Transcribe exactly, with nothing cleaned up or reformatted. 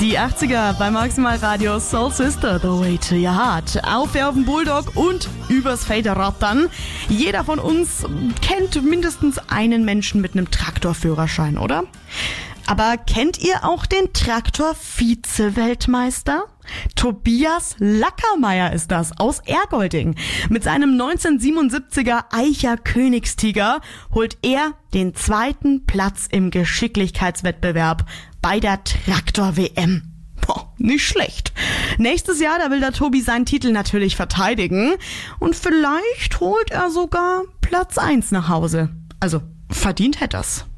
Die achtziger bei Maximal Radio, Soul Sister, The Way to Your Heart. Auf auf dem Bulldog und übers Faderrad dann. Jeder von uns kennt mindestens einen Menschen mit einem Traktorführerschein, oder? Aber kennt ihr auch den Traktor-Vize-Weltmeister? Tobias Lackermeier ist das, aus Ergolding. Mit seinem neunzehnhundertsiebenundsiebziger Eicher Königstiger holt er den zweiten Platz im Geschicklichkeitswettbewerb bei der Traktor-W M. Boah, nicht schlecht. Nächstes Jahr, da will der Tobi seinen Titel natürlich verteidigen. Und vielleicht holt er sogar Platz eins nach Hause. Also, verdient hätte er's.